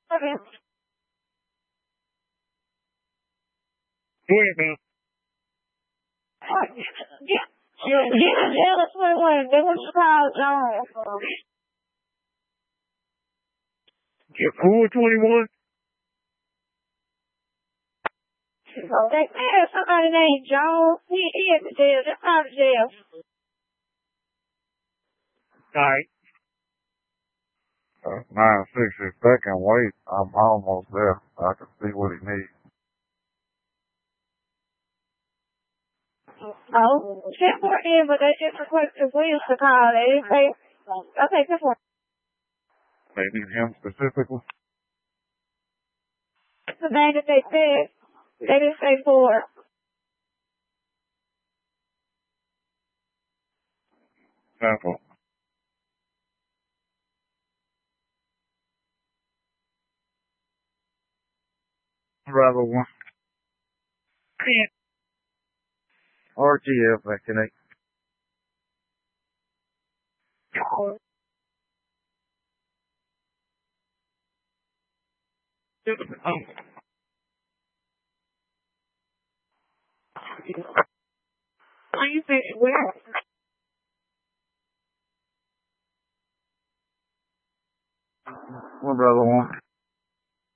Okay. Yeah. Yeah, that's what it was. They were surprised. No. You're 421? They had somebody named Joe. He is the jail. Just out of jail. Alright. 960 second wait. I'm almost there. I can see what he needs. Oh, check for him, but they just requested Williams to call. They didn't say, okay, good one. They need him specifically. That's the name that they said. They didn't say for. Sample. Bravo 1. RGF vaccinate. Are you saying where?